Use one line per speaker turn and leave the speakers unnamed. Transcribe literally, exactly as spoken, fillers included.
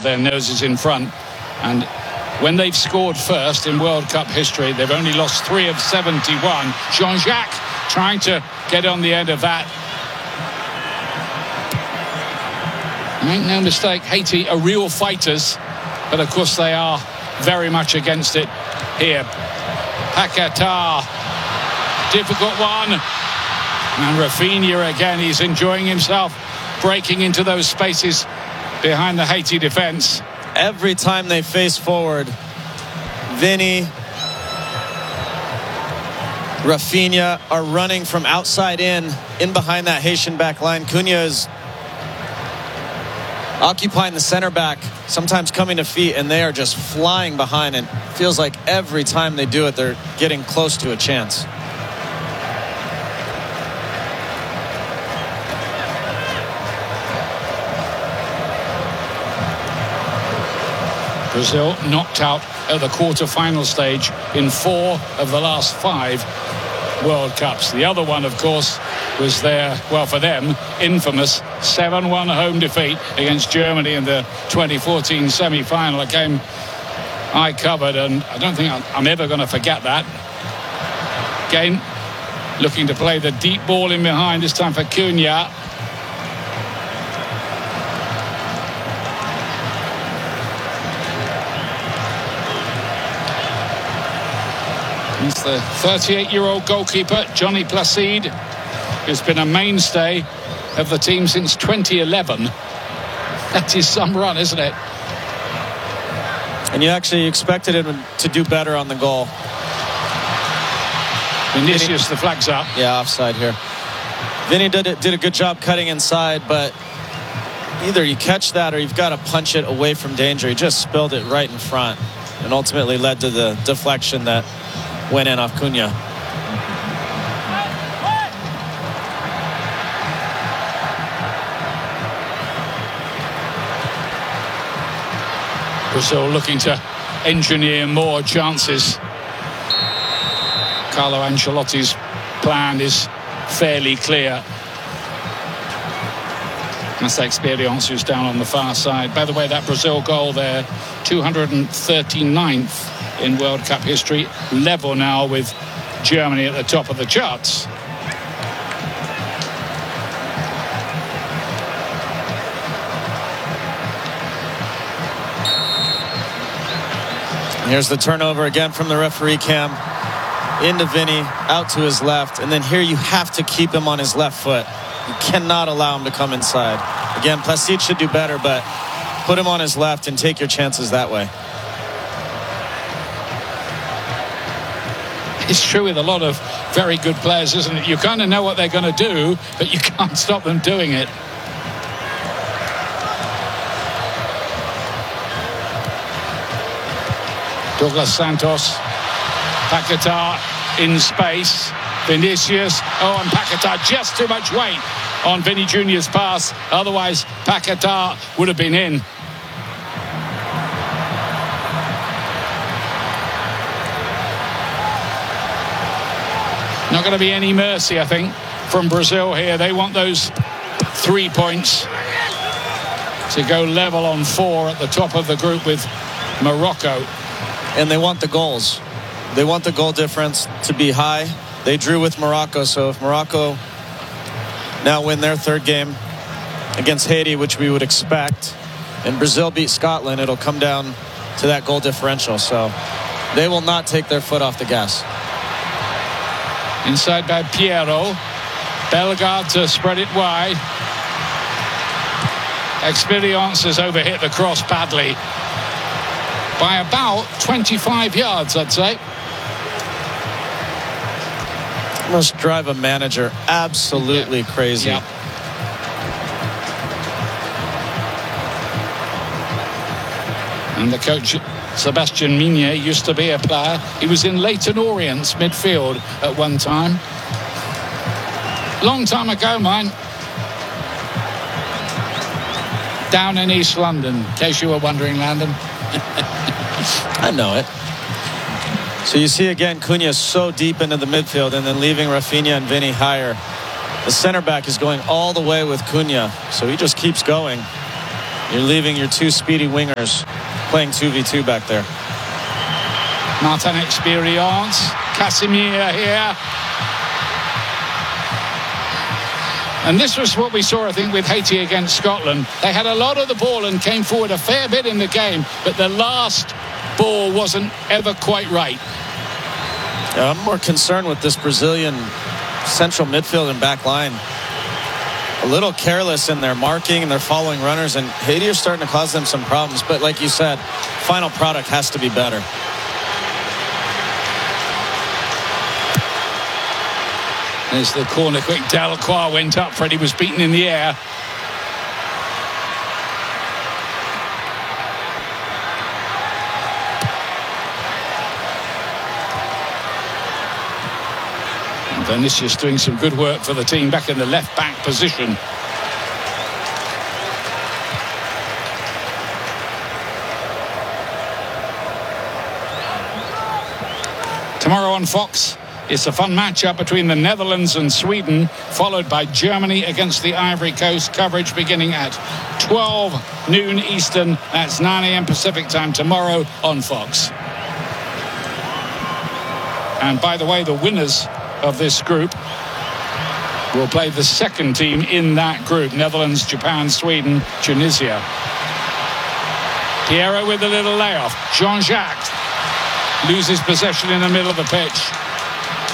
their noses in front. And when they've scored first in World Cup history, they've only lost three of seventy-one. Jean-Jacques trying to get on the end of that. Make no mistake, Haiti are real fighters, but of course they are very much against it here. Paquetá, difficult one. And Rafinha again, he's enjoying himself, breaking into those spaces behind the Haiti defense.
Every time they face forward, Vinny, Rafinha are running from outside in, in behind that Haitian back line. Cunha is occupying the center back, sometimes coming to feet, and they are just flying behind. And it feels like every time they do it, they're getting close to a chance.
Brazil knocked out at the quarter-final stage in four of the last five World Cups. The other one, of course, was their, well, for them, infamous seven one home defeat against Germany in the twenty fourteen semi-final. A game I covered, and I don't think I'm ever going to forget that. Again, looking to play the deep ball in behind, this time for Cunha. It's the thirty-eight-year-old goalkeeper, Johnny Placide, who's been a mainstay of the team since twenty eleven. That is some run, isn't it?
And you actually expected him to do better on the goal.
Vinicius, the flag's up.
Yeah, offside here. Vinny did, it, did a good job cutting inside, but either you catch that or you've got to punch it away from danger. He just spilled it right in front and ultimately led to the deflection that went in off Cunha.
Brazil looking to engineer more chances. Carlo Ancelotti's plan is fairly clear. That's Experience, who's down on the far side. By the way, that Brazil goal there, two hundred thirty-ninth in World Cup history, level now with Germany at the top of the charts.
Here's the turnover again from the referee cam. Into Vinny, out to his left, and then here you have to keep him on his left foot. You cannot allow him to come inside. Again, Placide should do better, but put him on his left and take your chances that way.
It's true with a lot of very good players, isn't it? You kind of know what they're going to do, but you can't stop them doing it. Douglas Santos, Paquetá in space, Vinicius, oh, and Paquetá, just too much weight on Vinny Junior's pass, otherwise Paquetá would have been in. Not going to be any mercy, I think, from Brazil here. They want those three points to go level on four at the top of the group with Morocco.
And they want the goals. They want the goal difference to be high. They drew with Morocco, so if Morocco now win their third game against Haiti, which we would expect, and Brazil beat Scotland, it'll come down to that goal differential. So they will not take their foot off the gas.
Inside by Piero. Bellegarde to spread it wide. Experience has overhit the cross badly by about twenty-five yards, I'd say.
Must drive a manager absolutely
yeah.
crazy.
Yeah. And the coach, Sebastian Migné, used to be a player. He was in Leyton Orient's midfield at one time. Long time ago, mine. Down in East London, in case you were wondering, Landon.
I know it. So you see again, Cunha so deep into the midfield and then leaving Rafinha and Vinny higher. The center back is going all the way with Cunha, so he just keeps going. You're leaving your two speedy wingers playing two v two back there.
Martin Experience. Casimir here. And this was what we saw, I think, with Haiti against Scotland. They had a lot of the ball and came forward a fair bit in the game, but the last ball wasn't ever quite right.
Yeah, I'm more concerned with this Brazilian central midfield and back line. A little careless in their marking and their following runners, and Haiti are starting to cause them some problems. But like you said, final product has to be better.
There's the corner quick. Delacroix went up. Freddie was beaten in the air. And Vinicius doing some good work for the team back in the left back position. Tomorrow on Fox, it's a fun matchup between the Netherlands and Sweden, followed by Germany against the Ivory Coast. Coverage beginning at twelve noon Eastern. That's nine a m Pacific time tomorrow on Fox. And by the way, the winners of this group will play the second team in that group. Netherlands, Japan, Sweden, Tunisia. Piero with a little layoff. Jean-Jacques loses possession in the middle of the pitch.